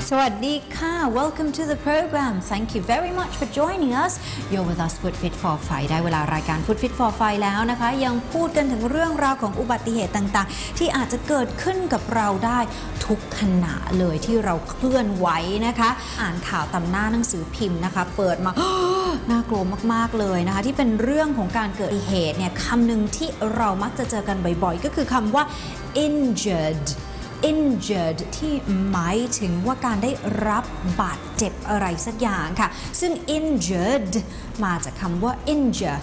สวัสดีค่ะ Welcome to the program. Thank you very much for joining us. You're with us Food Fit for Fight ได้เวลารายการ Food Fit for Fight แล้วนะคะยังพูดกันถึงเรื่องราวของอุบัติเหตุต่างๆที่อาจจะเกิดขึ้นกับเราได้ทุกขณะเลยที่เราเคลื่อนไหวนะคะอ่านข่าวตำหน้าหนังสือพิมพ์นะคะเปิดมา น่ากลัวมากๆเลยนะคะที่เป็นเรื่องของการเกิดอุบัติเหตุเนี่ยคำหนึ่งที่เรามักจะเจอกันบ่อยๆก็คือคำว่า injured ที่หมายถึงว่าการได้รับบาดเจ็บอะไรสักอย่างค่ะซึ่ง injured มาจากคำว่า injure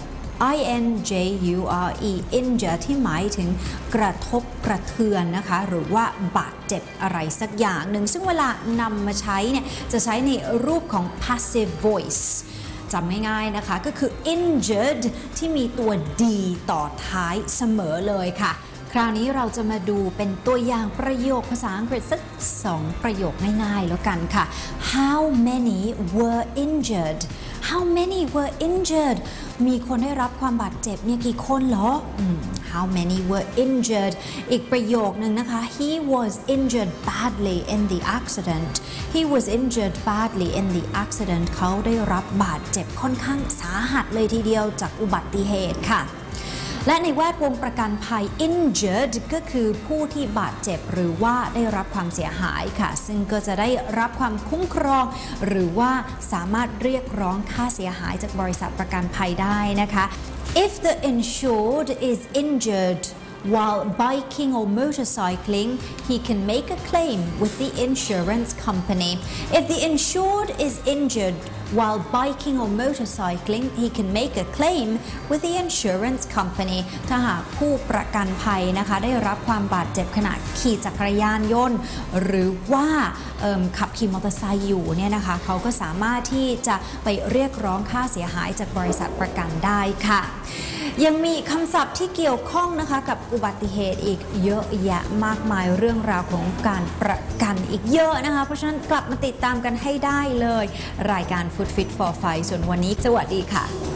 injure ที่หมายถึงกระทบกระเทือนนะคะหรือว่าบาดเจ็บอะไรสักอย่างหนึ่งซึ่งเวลานำมาใช้เนี่ยจะใช้ในรูปของ passive voice จำง่ายๆนะคะก็คือ injured ที่มีตัว d ต่อท้ายเสมอเลยค่ะคราวนี้เราจะมาดูเป็นตัวอย่างประโยคภาษาอังกฤษสัก2ประโยคง่ายๆแล้วกันค่ะ How many were injured How many were injured มีคนได้รับความบาดเจ็บเนี่ยกี่คนเหรอHow many were injured อีกประโยคนึงนะคะ He was injured badly in the accident He was injured badly in the accident เขาได้รับบาดเจ็บค่อนข้างสาหัสเลยทีเดียวจากอุบัติเหตุค่ะและในแวดวงประกันภัย injured ก็คือผู้ที่บาดเจ็บหรือว่าได้รับความเสียหายค่ะซึ่งก็จะได้รับความคุ้มครองหรือว่าสามารถเรียกร้องค่าเสียหายจากบริษัทประกันภัยได้นะคะ If the insured is injured while biking or motorcycling, he can make a claim with the insurance company. If the insured is injured while biking or motorcycling, he can make a claim with the insurance company. ถ้าหากผู้ประกันภัยนะคะได้รับความบาดเจ็บขณะขี่จักรยานยนต์หรือว่าขับขี่มอเตอร์ไซค์อยู่เนี่ยนะคะเขาก็สามารถที่จะไปเรียกร้องค่าเสียหายจากบริษัทประกันได้ค่ะยังมีคำศัพท์ที่เกี่ยวข้องนะคะกับอุบัติเหตุอีกเยอะแยะมากมายเรื่องราวของการประกันอีกเยอะนะคะเพราะฉะนั้นกลับมาติดตามกันให้ได้เลยรายการ Food Fit for Fight ส่วนวันนี้สวัสดีค่ะ